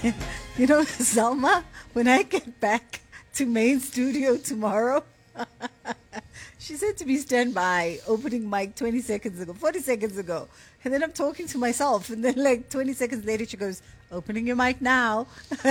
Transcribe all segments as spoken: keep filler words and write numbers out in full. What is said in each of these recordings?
You know, Zelma, when I get back to main studio tomorrow, she said to me, stand by, opening mic twenty seconds ago, forty seconds ago. And then I'm talking to myself. And then like twenty seconds later, she goes, opening your mic now.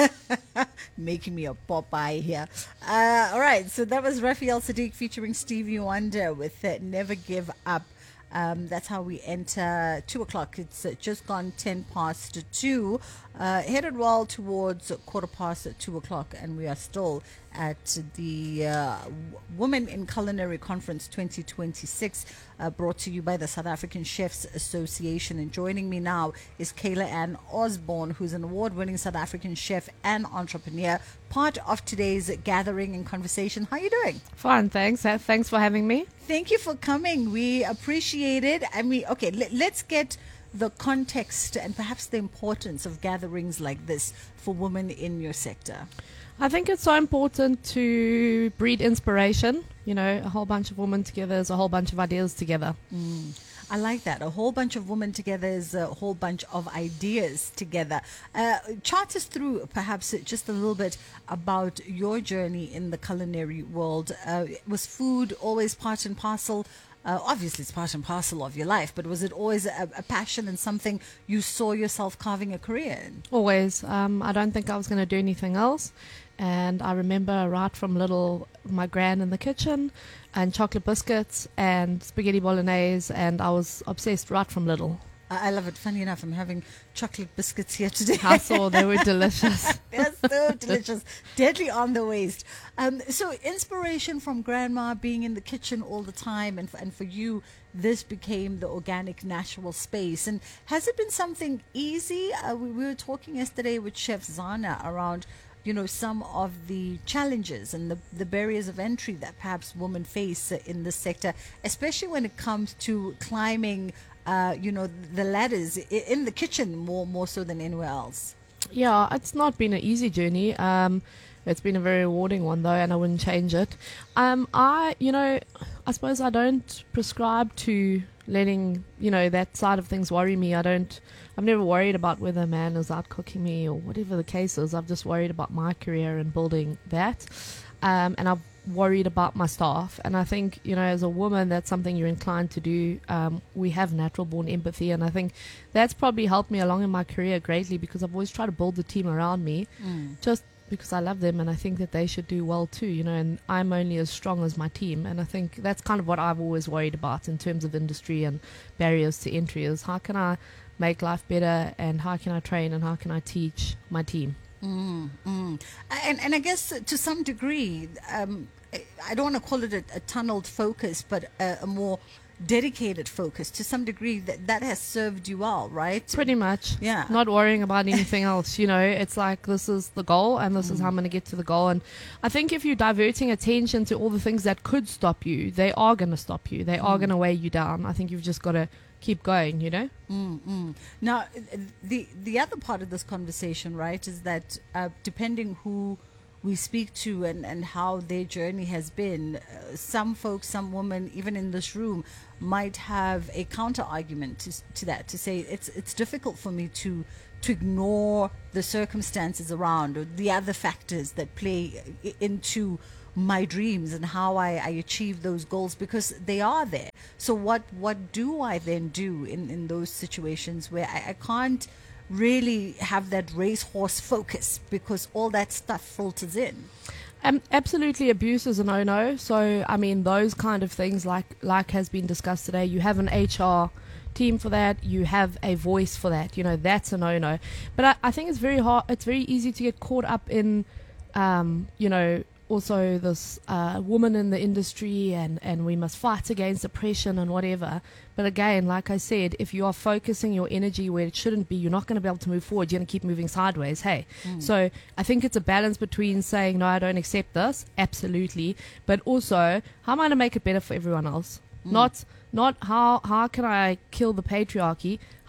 Making me a Popeye here. Uh, all right. So that was Raphael Sadiq featuring Stevie Wonder with uh, Never Give Up. Um, that's how we enter two o'clock. It's uh, just gone ten past two. Uh, headed well towards quarter past two o'clock, and we are still at the uh, Women in Culinary Conference twenty twenty-six, uh, brought to you by the South African Chefs Association. And joining me now is Kayla Ann Osborne, who's an award-winning South African chef and entrepreneur, part of today's gathering and conversation. How are you doing? Fine, thanks. Uh, Thanks for having me. Thank you for coming. We appreciate it. And we, okay, let, let's get the context and perhaps the importance of gatherings like this for women in your sector. I think it's so important to breed inspiration. You know, a whole bunch of women together is a whole bunch of ideas together. Mm. I like that. A whole bunch of women together is a whole bunch of ideas together. Uh, chart us through perhaps just a little bit about your journey in the culinary world. Uh, was food always part and parcel? Uh, obviously, it's part and parcel of your life, but was it always a, a passion and something you saw yourself carving a career in? Always. Um, I don't think I was going to do anything else. And I remember right from little, my gran in the kitchen and chocolate biscuits and spaghetti bolognese, and I was obsessed right from little. I love it. Funny enough, I'm having chocolate biscuits here today. I saw they were delicious. They're so delicious. Deadly on the waist. Um, so inspiration from grandma being in the kitchen all the time, and for, and for you, this became the organic, natural space. And has it been something easy? Uh, we, we were talking yesterday with Chef Zana around, you know, some of the challenges and the, the barriers of entry that perhaps women face uh, in this sector, especially when it comes to climbing Uh, you know, the ladders in the kitchen more more so than anywhere else. Yeah, it's not been an easy journey. Um, it's been a very rewarding one though, and I wouldn't change it. Um, I, you know, I suppose I don't prescribe to letting, you know, that side of things worry me. I don't, I've never worried about whether a man is out cooking me or whatever the case is. I've just worried about my career and building that. Um, and I've worried about my staff, and I think, you know, as a woman, that's something you're inclined to do. Um, we have natural born empathy, and I think that's probably helped me along in my career greatly, because I've always tried to build the team around me, mm. just because I love them and I think that they should do well too, you know, and I'm only as strong as my team. And I think that's kind of what I've always worried about in terms of industry and barriers to entry, is how can I make life better, and how can I train, and how can I teach my team. Mm, mm. And, and I guess to some degree, um, I don't want to call it a, a tunneled focus, but a, a more dedicated focus. To some degree, that, that has served you well, right? Pretty much. Yeah. Not worrying about anything else, you know. It's like, this is the goal, and this mm. is how I'm going to get to the goal. And I think if you're diverting attention to all the things that could stop you, they are going to stop you. They mm. are going to weigh you down. I think you've just got to keep going, you know. Mm-hmm. Now, the the other part of this conversation, right, is that uh, depending who we speak to and, and how their journey has been, uh, some folks, some women, even in this room, might have a counter argument to, to that, to say it's it's difficult for me to to ignore the circumstances around, or the other factors that play into my dreams and how I, I achieve those goals, because they are there. So what what do I then do in, in those situations where I, I can't really have that racehorse focus, because all that stuff filters in? Um, absolutely, abuse is a no-no. So, I mean, those kind of things, like like has been discussed today, you have an H R team for that, you have a voice for that, you know, that's a no-no. But I, I think it's very hard, it's very easy to get caught up in, um, you know, also this uh, woman in the industry, and, and we must fight against oppression and whatever. But again, like I said, if you are focusing your energy where it shouldn't be, you're not going to be able to move forward. You're going to keep moving sideways. Hey, mm. So I think it's a balance between saying, no, I don't accept this, absolutely, but also, how am I going to make it better for everyone else? Mm. Not not how how can I kill the patriarchy?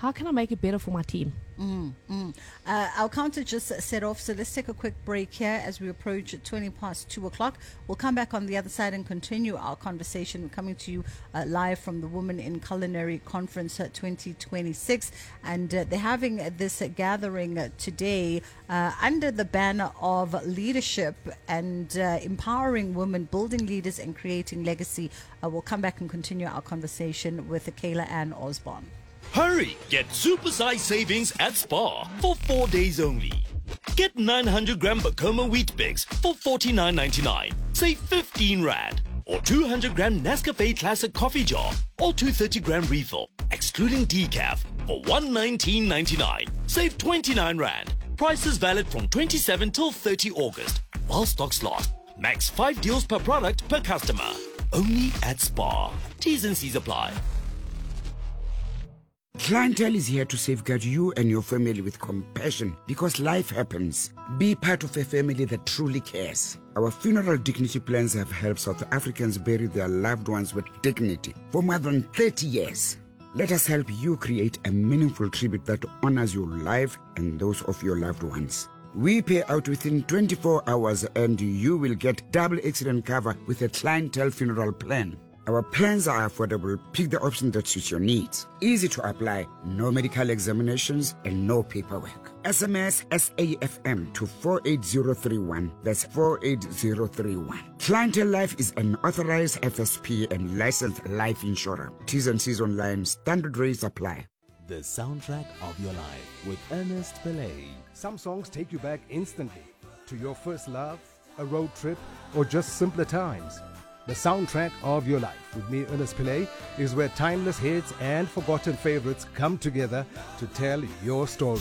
how can I make it better for my team? Mm, mm. Uh, our counter just set off, so let's take a quick break here as we approach twenty past two o'clock. We'll come back on the other side and continue our conversation. We're coming to you uh, live from the Women in Culinary Conference uh, twenty twenty-six, and uh, they're having uh, this uh, gathering uh, today uh, under the banner of leadership and uh, empowering women, building leaders and creating legacy. Uh, we'll come back and continue our conversation with uh, Kayla Ann Osborne. Hurry! Get supersized savings at Spar for four days only. Get nine hundred gram Bacoma Wheat Bix for forty-nine ninety-nine. Save fifteen rand. Or two hundred gram Nescafe Classic Coffee Jar or two thirty gram refill, excluding decaf, for one nineteen ninety-nine. Save twenty-nine rand. Prices valid from twenty-seventh till thirtieth August. While stocks last. Max five deals per product per customer. Only at Spar. T's and C's apply. Clientele is here to safeguard you and your family with compassion because life happens. Be part of a family that truly cares. Our funeral dignity plans have helped South Africans bury their loved ones with dignity for more than thirty years. Let us help you create a meaningful tribute that honors your life and those of your loved ones. We pay out within twenty-four hours and you will get double accident cover with a clientele funeral plan. Our plans are affordable. Pick the option that suits your needs. Easy to apply, no medical examinations and no paperwork. S M S S A F M to four eight zero three one. That's four eight zero three one. Clientele Life is an authorized F S P and licensed life insurer. T's and C's online. Standard rates apply. The soundtrack of your life with Ernest Pillay. Some songs take you back instantly to your first love, a road trip, or just simpler times. The soundtrack of your life with me, Ernest Pillay, is where timeless hits and forgotten favorites come together to tell your story.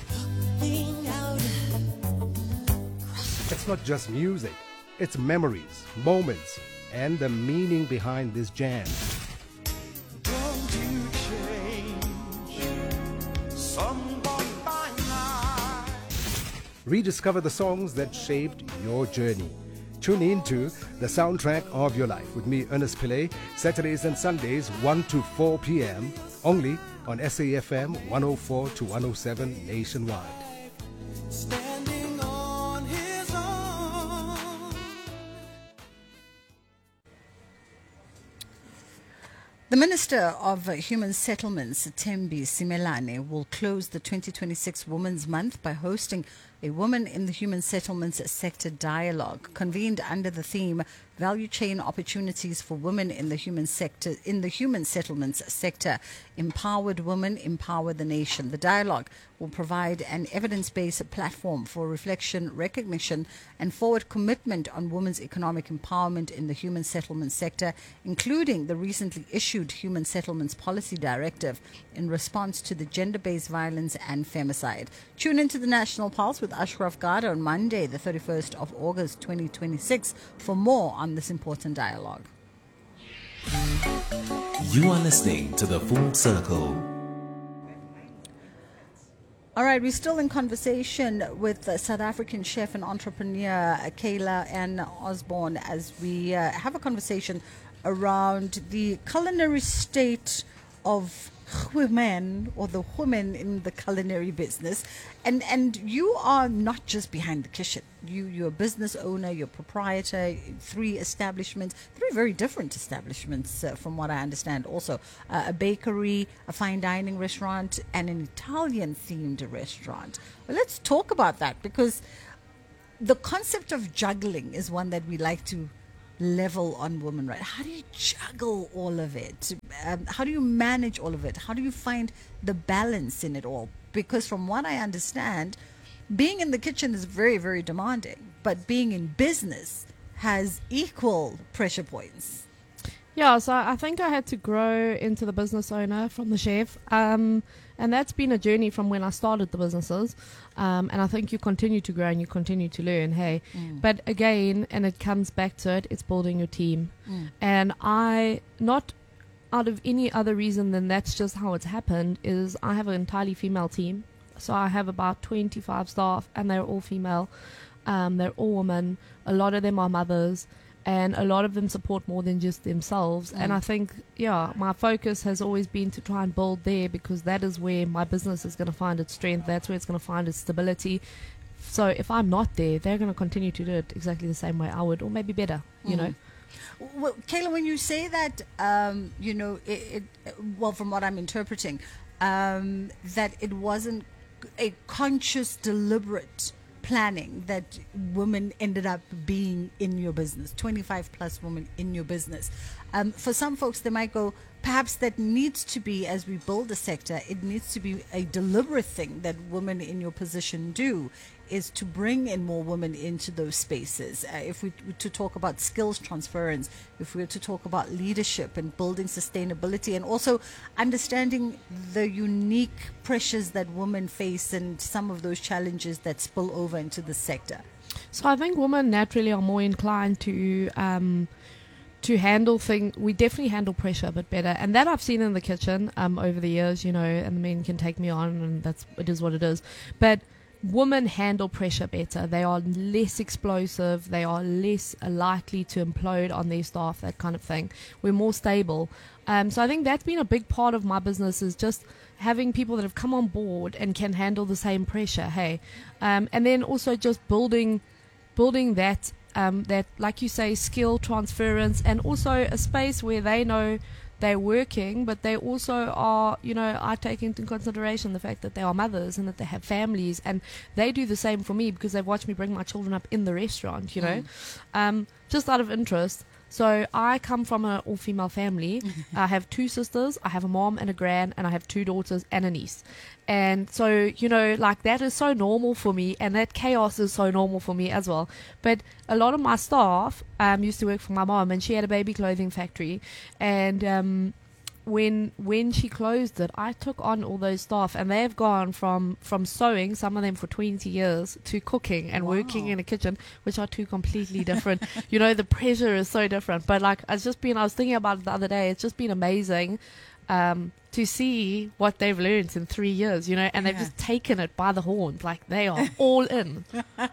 It's not just music, it's memories, moments, and the meaning behind this jam. Don't you change someone by night. Rediscover the songs that shaped your journey. Tune in to The Soundtrack of Your Life with me, Ernest Pillay, Saturdays and Sundays, one to four p.m., only on S A F M one oh four to one oh seven nationwide. Standing on his own. The Minister of Human Settlements, Thembi Simelane, will close the twenty twenty-six Women's Month by hosting a Women in the Human Settlements Sector Dialogue, convened under the theme Value Chain Opportunities for Women in the Human Sector in the Human Settlements Sector. Empowered Women Empower the Nation. The dialogue will provide an evidence-based platform for reflection, recognition, and forward commitment on women's economic empowerment in the human settlement sector, including the recently issued Human Settlements Policy Directive in response to the gender-based violence and femicide. Tune into the National Pulse with Ashraf Garda on Monday, the thirty-first of August, twenty twenty-six, for more on this important dialogue. You are listening to The Full Circle. All right, we're still in conversation with uh, South African chef and entrepreneur uh, Kayla Ann Osborne as we uh, have a conversation around the culinary state of women, or the women in the culinary business. And and you are not just behind the kitchen. You, you're a business owner, you're a proprietor, three establishments, three very different establishments uh, from what I understand also. Uh, a bakery, a fine dining restaurant, and an Italian-themed restaurant. Well, let's talk about that, because the concept of juggling is one that we like to level on women, right? How do you juggle all of it? Um, how do you manage all of it? How do you find the balance in it all? Because from what I understand, being in the kitchen is very, very demanding, but being in business has equal pressure points. Yeah, so I think I had to grow into the business owner from the chef. Um, and that's been a journey from when I started the businesses. Um, and I think you continue to grow and you continue to learn, hey. Mm. But again, and it comes back to it, it's building your team. Mm. And I, not out of any other reason than that's just how it's happened, is I have an entirely female team. So I have about twenty-five staff and they're all female. Um, they're all women. A lot of them are mothers. and a lot of them support more than just themselves. And Mm. I think, yeah, my focus has always been to try and build there, because that is where my business is going to find its strength. That's where it's going to find its stability. So if I'm not there, they're going to continue to do it exactly the same way I would, or maybe better, you Mm. know. Well, Kayla, when you say that, um, you know, it, it, well, from what I'm interpreting, um, that it wasn't a conscious, deliberate planning that women ended up being in your business, twenty-five plus women in your business. Um, for some folks, they might go, perhaps that needs to be, as we build a sector, it needs to be a deliberate thing that women in your position do, is to bring in more women into those spaces. Uh, if we were to talk about skills transference, if we were to talk about leadership and building sustainability, and also understanding the unique pressures that women face and some of those challenges that spill over into the sector. So I think women naturally are more inclined to um, to handle things. We definitely handle pressure a bit better, and that I've seen in the kitchen um, over the years, you know. And the men can take me on, and that's it is what it is. But women handle pressure better. They are less explosive. They are less likely to implode on their staff, that kind of thing. We're more stable. Um, so I think that's been a big part of my business, is just having people that have come on board and can handle the same pressure. Hey, um, and then also just building, building that, um, that, like you say, skill transference, and also a space where they know they're working, but they also are, you know, I take into consideration the fact that they are mothers and that they have families, and they do the same for me because they've watched me bring my children up in the restaurant, you know, um, just out of interest. So I come from an all-female family. I have two sisters, I have a mom and a gran, and I have two daughters and a niece. And so, you know, like, that is so normal for me, and that chaos is so normal for me as well. But a lot of my staff um, used to work for my mom, and she had a baby clothing factory. And um, when when she closed it, I took on all those staff, and they've gone from, from sewing, some of them for twenty years, to cooking and Wow. working in a kitchen, which are two completely different. You know, the pressure is so different. But, like, it's just been, I was thinking about it the other day, it's just been amazing um, to see what they've learned in three years, you know, and they've Yeah. just taken it by the horns. Like, they are all in.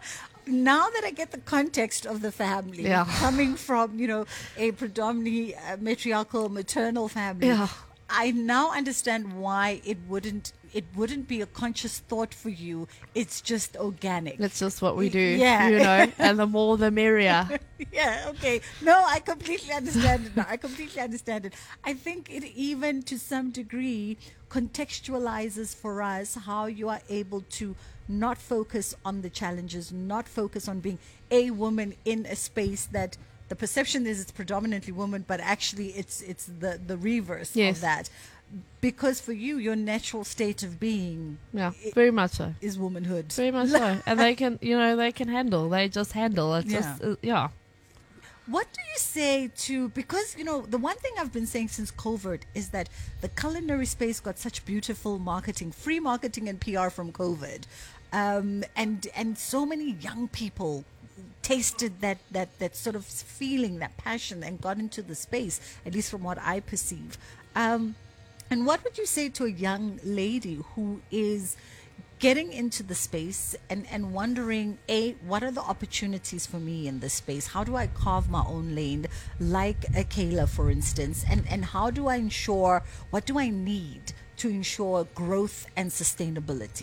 Now that I get the context of the family, Yeah. coming from, you know, a predominantly uh, matriarchal maternal family, Yeah. I now understand why it wouldn't it wouldn't be a conscious thought for you. It's just organic. It's just what we do, Yeah. you know, and the more the merrier. Yeah, okay. No, I completely understand it now. I completely understand it. I think it even to some degree contextualizes for us how you are able to not focus on the challenges, not focus on being a woman in a space that the perception is it's predominantly women, but actually it's it's the, the reverse Yes. of that. Because for you, your natural state of being Yeah, i- very much so. is womanhood. Very much so. And they can, you know, they can handle. They just handle. It's Yeah. just, uh, yeah. What do you say to, because, you know, the one thing I've been saying since COVID is that the culinary space got such beautiful marketing, free marketing and P R from COVID. Um, and, and so many young people tasted that, that, that sort of feeling, that passion, and got into the space, at least from what I perceive. Um, and what would you say to a young lady who is getting into the space and, and wondering, A, what are the opportunities for me in this space? How do I carve my own lane, like a Kayla, for instance? And, and how do I ensure, what do I need to ensure growth and sustainability?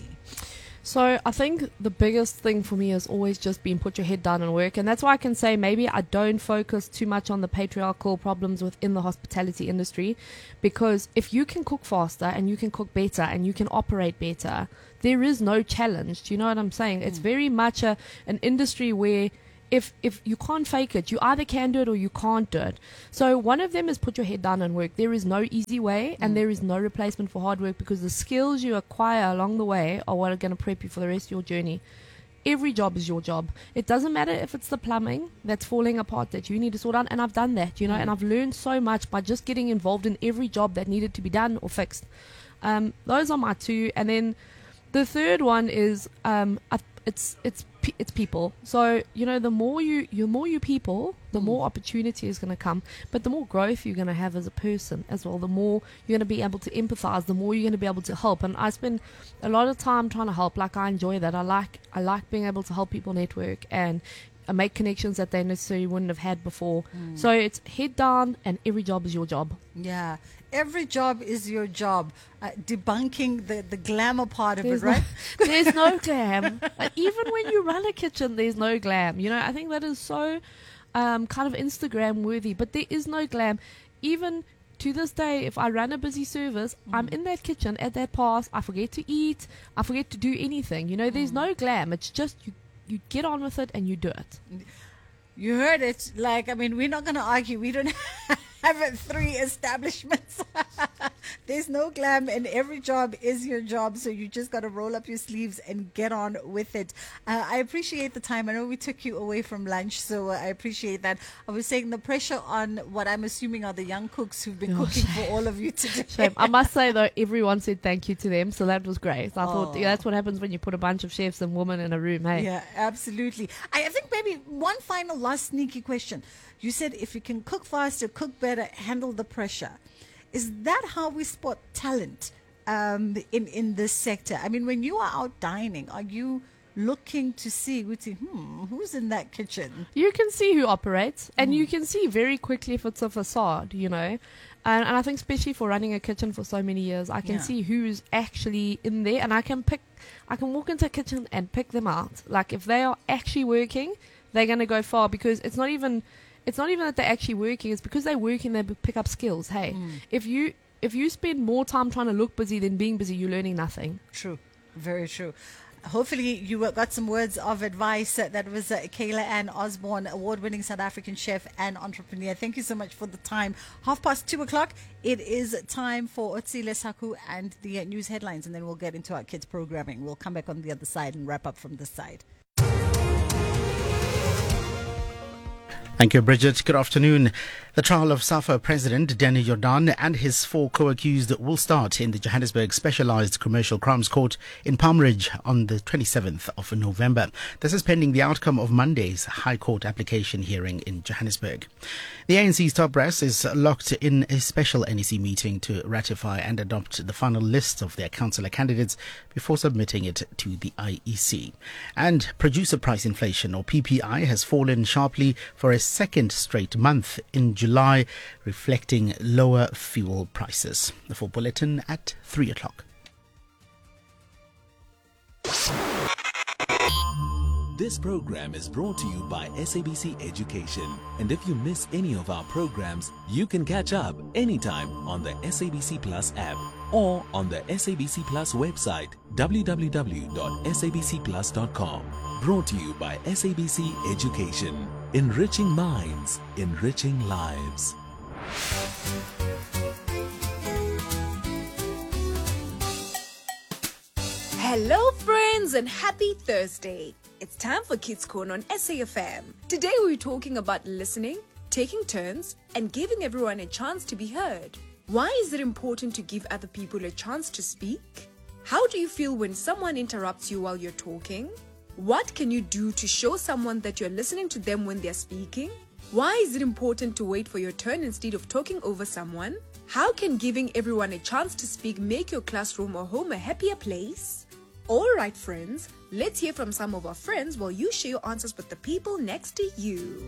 So I think the biggest thing for me has always just been put your head down and work. And that's why I can say maybe I don't focus too much on the patriarchal problems within the hospitality industry, because if you can cook faster and you can cook better and you can operate better, there is no challenge. Do you know what I'm saying? It's very much a, an industry where if if you can't fake it, you either can do it or you can't do it. So one of them is put your head down and work. There is no easy way, and there is no replacement for hard work, because the skills you acquire along the way are what are going to prep you for the rest of your journey. Every job is your job. It doesn't matter if it's the plumbing that's falling apart that you need to sort out, and I've done that, you know, and I've learned so much by just getting involved in every job that needed to be done or fixed. Um, those are my two, and then the third one is um, I, it's it's pe- it's people. So, you know, the more you the more you people, the more opportunity is going to come, but the more growth you're going to have as a person as well. The more you're going to be able to empathize, the more you're going to be able to help. And I spend a lot of time trying to help. Like, I enjoy that. I like I like being able to help people network and uh, make connections that they necessarily wouldn't have had before. So it's head down, and every job is your job. Yeah. Every job is your job. Uh, debunking the, the glamour part of There's it, right? No, there's no glam. Like, even when you run a kitchen, there's no glam. You know, I think that is so um, kind of Instagram worthy, but there is no glam. Even to this day, if I run a busy service, mm. I'm in that kitchen at that pass. I forget to eat. I forget to do anything. You know, there's mm. no glam. It's just you, you get on with it and you do it. You heard it. Like, I mean, we're not going to argue. We don't have three establishments. There's no glam, and every job is your job. So you just got to roll up your sleeves and get on with it. Uh, I appreciate the time. I know we took you away from lunch, so uh, I appreciate that. I was saying the pressure on what I'm assuming are the young cooks who've been Oh, cooking shame. for all of you today. Shame. I must say, though, everyone said thank you to them, so that was great. I thought Oh. yeah, that's what happens when you put a bunch of chefs and women in a room, hey? Yeah, absolutely. I, I think maybe one final last sneaky question. You said if you can cook faster, cook better, handle the pressure. Is that how we spot talent um, in, in this sector? I mean, when you are out dining, are you looking to see, hmm, who's in that kitchen? You can see who operates, and Mm. you can see very quickly if it's a facade, you know. And, and I think especially for running a kitchen for so many years, I can Yeah. see who's actually in there, and I can pick, I can walk into a kitchen and pick them out. Like, if they are actually working, they're going to go far, because it's not even, it's not even that they're actually working, it's because they're working, they pick up skills. Hey, Mm. if you if you spend more time trying to look busy than being busy, you're learning nothing. True. Very true. Hopefully you uh, got some words of advice. Uh, that was uh, Kayla Ann Osborne, award-winning South African chef and entrepreneur. Thank you so much for the time. Half past two o'clock. It is time for Otsi Lesaku and the uh, news headlines, and then we'll get into our kids programming. We'll come back on the other side and wrap up from this side. Thank you, Bridget. Good afternoon. The trial of SAFA President Danny Jordan and his four co-accused will start in the Johannesburg Specialized Commercial Crimes Court in Palm Ridge on the twenty-seventh of November. This is pending the outcome of Monday's High Court application hearing in Johannesburg. The A N C's top brass is locked in a special N E C meeting to ratify and adopt the final list of their councillor candidates before submitting it to the I E C. And producer price inflation, or P P I, has fallen sharply for a second straight month in July, reflecting lower fuel prices. The full bulletin at three o'clock. This program is brought to you by S A B C Education. And if you miss any of our programs, you can catch up anytime on the S A B C Plus app or on the S A B C Plus website, w w w dot s a b c plus dot com. Brought to you by S A B C Education. Enriching minds, enriching lives. Hello friends and happy Thursday. It's time for Kids Corner on S A F M. Today we're talking about listening, taking turns, and giving everyone a chance to be heard. Why is it important to give other people a chance to speak? How do you feel when someone interrupts you while you're talking? What can you do to show someone that you're listening to them when they're speaking? Why is it important to wait for your turn instead of talking over someone? How can giving everyone a chance to speak make your classroom or home a happier place? Alright friends, let's hear from some of our friends while you share your answers with the people next to you.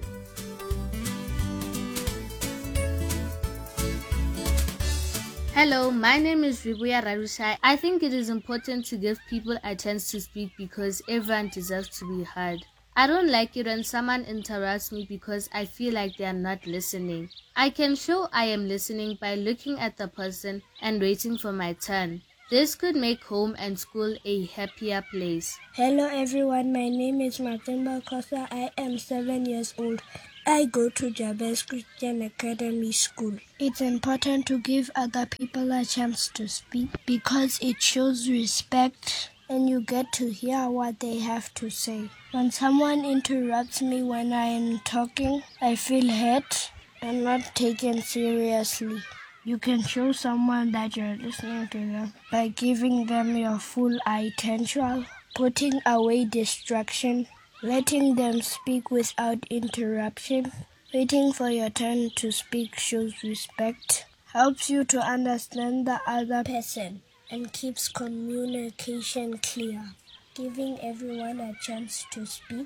Hello, my name is Ribuya Rarushai. I think it is important to give people a chance to speak because everyone deserves to be heard. I don't like it when someone interrupts me because I feel like they are not listening. I can show I am listening by looking at the person and waiting for my turn. This could make home and school a happier place. Hello everyone, my name is Matemba Kosa. I am seven years old. I go to Jabez Christian Academy School. It's important to give other people a chance to speak because it shows respect and you get to hear what they have to say. When someone interrupts me when I am talking, I feel hurt and not taken seriously. You can show someone that you're listening to them by giving them your full attention, putting away distraction, letting them speak without interruption. Waiting for your turn to speak shows respect, helps you to understand the other person, and keeps communication clear. Giving everyone a chance to speak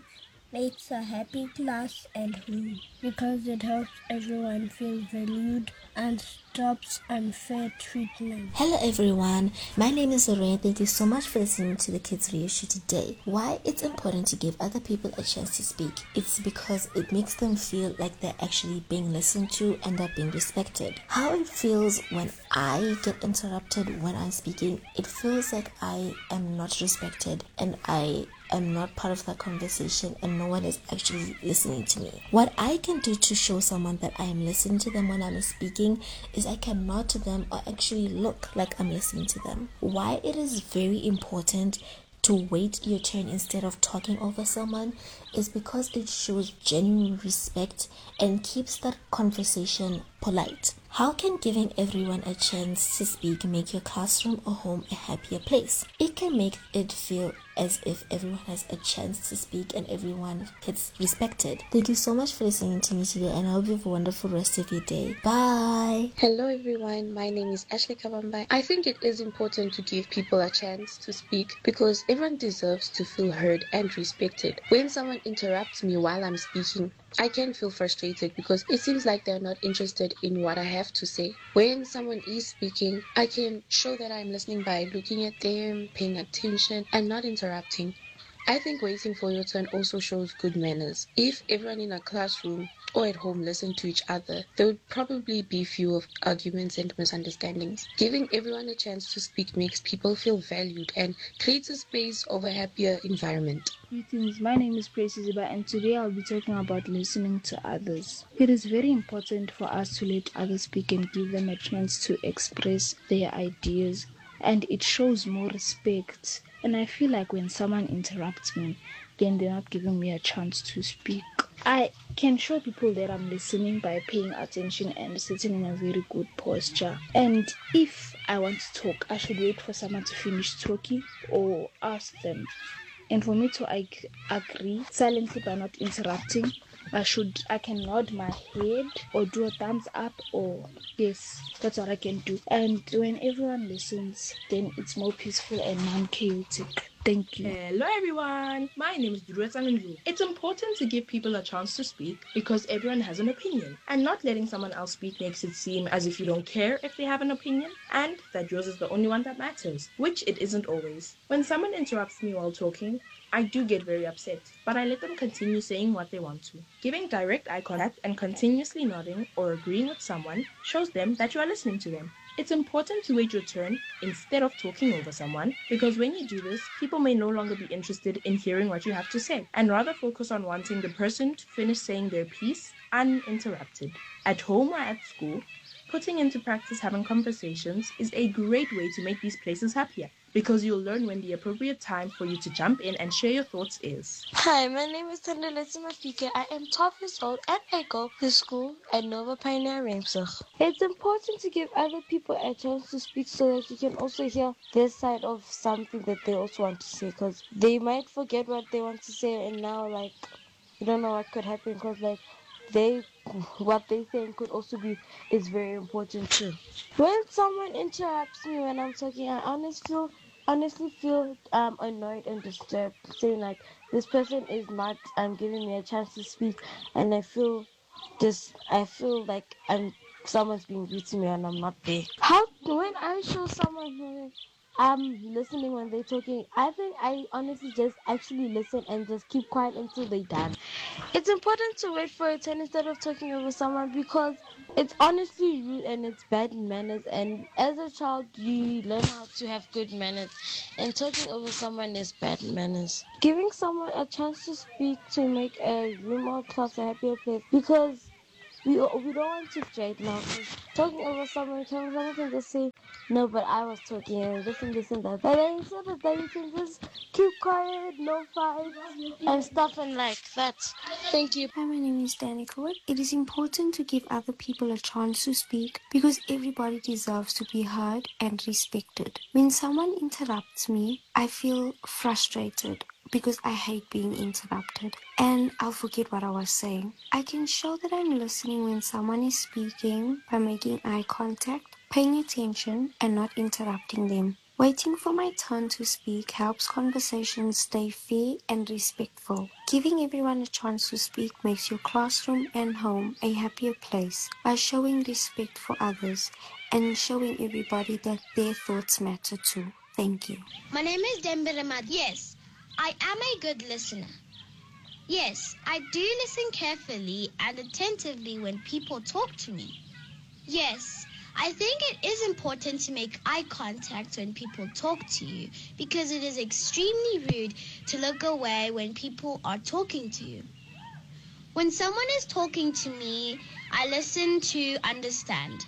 makes a happy class and home because it helps everyone feel valued and stops unfair treatment. Hello everyone, my name is Lorraine. Thank you so much for listening to the Kids Radio Show today. Why it's important to give other people a chance to speak? It's because it makes them feel like they're actually being listened to and are being respected. How it feels when I get interrupted when I'm speaking, it feels like I am not respected and I am not part of that conversation and no one is actually listening to me. What I can do to show someone that I am listening to them when I'm speaking is I can nod to them or actually look like I'm listening to them. Why it is very important to wait your turn instead of talking over someone is because it shows genuine respect and keeps that conversation polite. How can giving everyone a chance to speak make your classroom or home a happier place? It can make it feel as if everyone has a chance to speak and everyone gets respected. Thank you so much for listening to me today, and I hope you have a wonderful rest of your day. Bye! Hello everyone, my name is Ashley Kabamba. I think it is important to give people a chance to speak because everyone deserves to feel heard and respected. When someone interrupts me while I'm speaking, I can feel frustrated because it seems like they're not interested in what I have to say. When someone is speaking, I can show that I'm listening by looking at them, paying attention, and not interrupting. I think waiting for your turn also shows good manners. If everyone in a classroom or at home listened to each other, there would probably be fewer arguments and misunderstandings. Giving everyone a chance to speak makes people feel valued and creates a space of a happier environment. Greetings, my name is Precious Ziba and today I'll be talking about listening to others. It is very important for us to let others speak and give them a chance to express their ideas, and it shows more respect. And I feel like when someone interrupts me, then they're not giving me a chance to speak. I can show people that I'm listening by paying attention and sitting in a very good posture. And if I want to talk, I should wait for someone to finish talking or ask them. And for me to ag- agree silently by not interrupting, I should I can nod my head or do a thumbs up, or yes, that's what I can do. And when everyone listens, then it's more peaceful and non-chaotic. Thank you. Hello everyone, my name is Duruet Sanandlu. It's important to give people a chance to speak because everyone has an opinion, and not letting someone else speak makes it seem as if you don't care if they have an opinion and that yours is the only one that matters, which it isn't always. When someone interrupts me while talking, I do get very upset, but I let them continue saying what they want to. Giving direct eye contact and continuously nodding or agreeing with someone shows them that you are listening to them. It's important to wait your turn instead of talking over someone, because when you do this, people may no longer be interested in hearing what you have to say and rather focus on wanting the person to finish saying their piece uninterrupted. At home or at school, putting into practice having conversations is a great way to make these places happier, because you'll learn when the appropriate time for you to jump in and share your thoughts is. Hi, my name is Tandaletse Mafika. I am twelve years old and I go to school at Nova Pioneer Ramsig. It's important to give other people a chance to speak so that you can also hear their side of something that they also want to say, because they might forget what they want to say and now like you don't know what could happen, because like they what they think could also be is very important too. When someone interrupts me when I'm talking, I honestly feel honestly feel um annoyed and disturbed, saying like this person is not um giving me a chance to speak, and I feel just I feel like I'm someone's being rude to me and I'm not there. How when I show someone who I'm listening when they're talking, I think I honestly just actually listen and just keep quiet until they're done. It's important to wait for a turn instead of talking over someone, because it's honestly rude and it's bad manners, and as a child you learn how to have good manners, and talking over someone is bad manners. Giving someone a chance to speak to make a room or class a happier place, because we we don't want to trade now. Talking over someone, someone can just say, no, but I was talking and this and this and that. But then instead of that, you can just keep quiet, no fights, and stuff and like that. Thank you. Hi, my name is Danica. It is important to give other people a chance to speak because everybody deserves to be heard and respected. When someone interrupts me, I feel frustrated because I hate being interrupted and I'll forget what I was saying. I can show that I'm listening when someone is speaking by making eye contact, paying attention, and not interrupting them. Waiting for my turn to speak helps conversations stay fair and respectful. Giving everyone a chance to speak makes your classroom and home a happier place by showing respect for others and showing everybody that their thoughts matter too. Thank you. My name is Dembe Ramad. Yes, I am a good listener. Yes, I do listen carefully and attentively when people talk to me. Yes, I think it is important to make eye contact when people talk to you because it is extremely rude to look away when people are talking to you. When someone is talking to me, I listen to understand.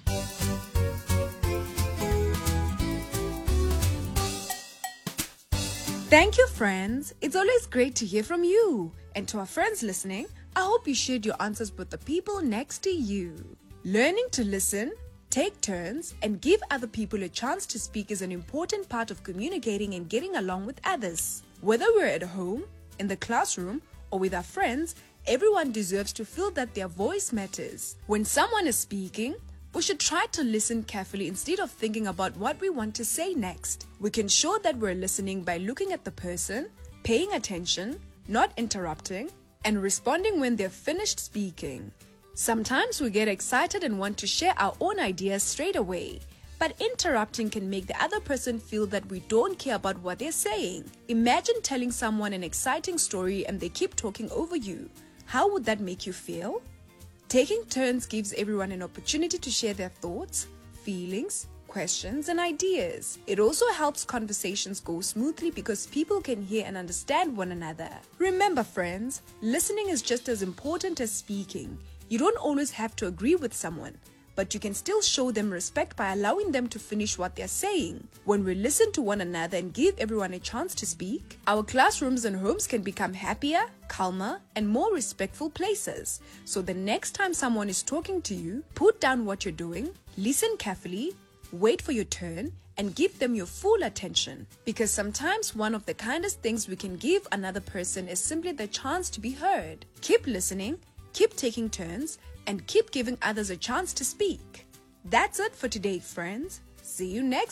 Thank you, friends. It's always great to hear from you. And to our friends listening, I hope you shared your answers with the people next to you. Learning to listen, take turns, and give other people a chance to speak is an important part of communicating and getting along with others. Whether we're at home, in the classroom, or with our friends, everyone deserves to feel that their voice matters. When someone is speaking, we should try to listen carefully instead of thinking about what we want to say next. We can show that we're listening by looking at the person, paying attention, not interrupting, and responding when they're finished speaking. Sometimes we get excited and want to share our own ideas straight away, but interrupting can make the other person feel that we don't care about what they're saying. Imagine telling someone an exciting story and they keep talking over you. How would that make you feel? Taking turns gives everyone an opportunity to share their thoughts, feelings, questions, and ideas. It also helps conversations go smoothly because people can hear and understand one another. Remember, friends, listening is just as important as speaking. You don't always have to agree with someone, but you can still show them respect by allowing them to finish what they're saying. When we listen to one another and give everyone a chance to speak, our classrooms and homes can become happier, calmer, and more respectful places. So the next time someone is talking to you, put down what you're doing, listen carefully, wait for your turn, and give them your full attention. Because sometimes one of the kindest things we can give another person is simply the chance to be heard. Keep listening, keep taking turns, and keep giving others a chance to speak. That's it for today, friends. See you next